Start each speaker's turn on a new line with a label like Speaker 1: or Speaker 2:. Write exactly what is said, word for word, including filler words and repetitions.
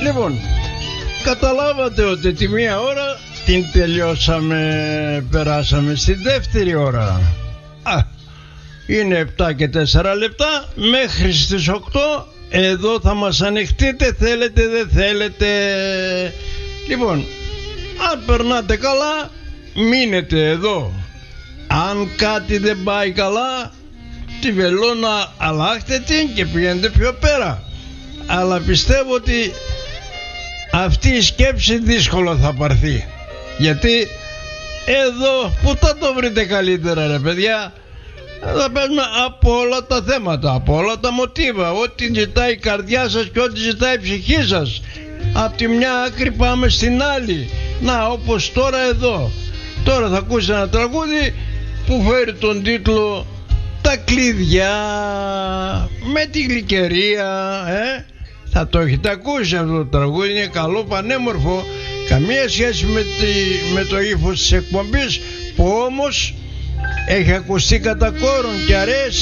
Speaker 1: Λοιπόν, καταλάβατε ότι τη μία ώρα την τελειώσαμε, περάσαμε στη δεύτερη ώρα. Α, είναι επτά και τέσσερα λεπτά, μέχρι στις οκτώ εδώ θα μας ανοιχτείτε, θέλετε δεν θέλετε. Λοιπόν, αν περνάτε καλά, μείνετε εδώ. Αν κάτι δεν πάει καλά, τη βελόνα αλλάχτε την και πηγαίνετε πιο πέρα. Αλλά πιστεύω ότι αυτή η σκέψη δύσκολο θα πάρθει. Γιατί εδώ που θα το βρείτε καλύτερα ρε παιδιά, θα παίζουμε από όλα τα θέματα, από όλα τα μοτίβα, ό,τι ζητάει η καρδιά σας και ό,τι ζητάει η ψυχή σας. Από τη μια άκρη πάμε στην άλλη. Να, όπως τώρα εδώ. Τώρα θα ακούσετε ένα τραγούδι που φέρει τον τίτλο «Τα κλειδιά με τη γλυκερία». ε? Θα το έχετε ακούσει αυτό το τραγούδι, είναι καλό, πανέμορφο, καμία σχέση με, τη, με το ύφος της εκπομπής, που όμως έχει ακουστεί κατά κόρον και αρέσει.